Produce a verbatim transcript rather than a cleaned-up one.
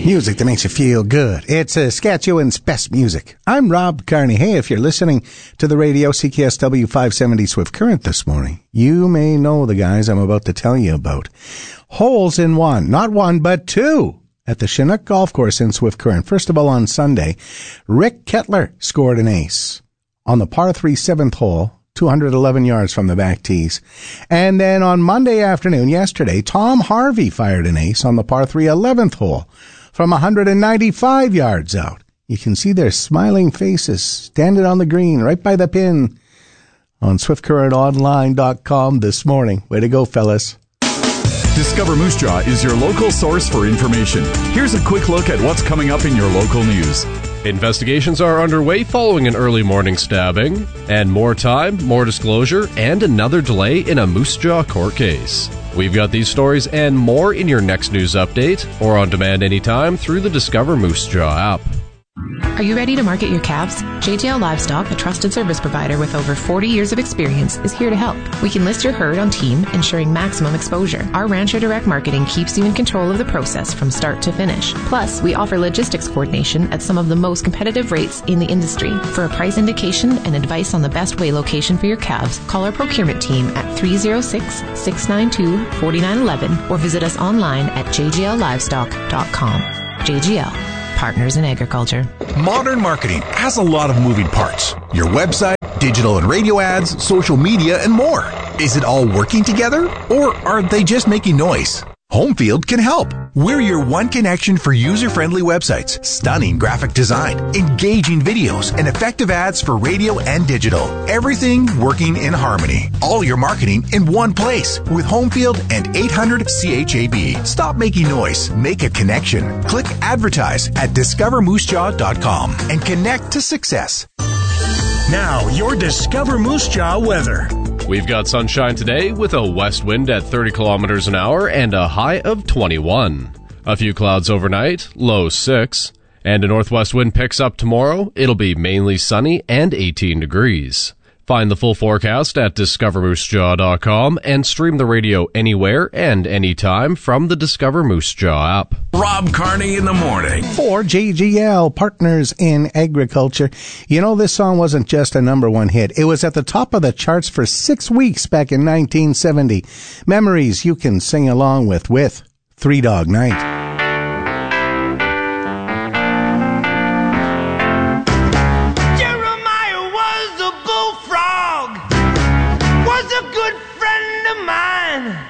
Music that makes you feel good. It's uh, Saskatchewan's best music. I'm Rob Carney. Hey, if you're listening to the radio, C K S W five seventy Swift Current this morning, you may know the guys I'm about to tell you about. Holes in one, not one, but two, at the Chinook Golf Course in Swift Current. First of all, on Sunday, Rick Kettler scored an ace on the par three seventh hole, two hundred eleven yards from the back tees. And then on Monday afternoon, yesterday, Tom Harvey fired an ace on the par three eleventh hole from one hundred ninety-five yards out. You can see their smiling faces standing on the green right by the pin on swift current online dot com this morning. Way to go, fellas. Discover Moose Jaw is your local source for information. Here's a quick look at what's coming up in your local news. Investigations are underway following an early morning stabbing, and more time, more disclosure, and another delay in a Moose Jaw court case. We've got these stories and more in your next news update, or on demand anytime through the Discover Moose Jaw app. Are you ready to market your calves? J J L Livestock, a trusted service provider with over forty years of experience, is here to help. We can list your herd on team, ensuring maximum exposure. Our Rancher Direct Marketing keeps you in control of the process from start to finish. Plus, we offer logistics coordination at some of the most competitive rates in the industry. For a price indication and advice on the best way location for your calves, call our procurement team at three oh six, six nine two, four nine one one or visit us online at j j l livestock dot com. J G L. Partners in Agriculture. Modern marketing has a lot of moving parts. Your website, digital and radio ads, social media, and more. Is it all working together, or are they just making noise? Homefield can help. We're your one connection for user-friendly websites, stunning graphic design, engaging videos, and effective ads for radio and digital. Everything working in harmony. All your marketing in one place with Homefield and eight hundred C H A B. Stop making noise. Make a connection. Click advertise at discover moose jaw dot com and connect to success. Now, your Discover Moose Jaw weather. We've got sunshine today with a west wind at thirty kilometers an hour and a high of twenty-one. A few clouds overnight, low six. And a northwest wind picks up tomorrow. It'll be mainly sunny and eighteen degrees. Find the full forecast at discover moose jaw dot com and stream the radio anywhere and anytime from the Discover Moose Jaw app. Rob Carney in the morning. For J G L, Partners in Agriculture. You know, this song wasn't just a number one hit. It was at the top of the charts for six weeks back in nineteen seventy. Memories you can sing along with with Three Dog Night.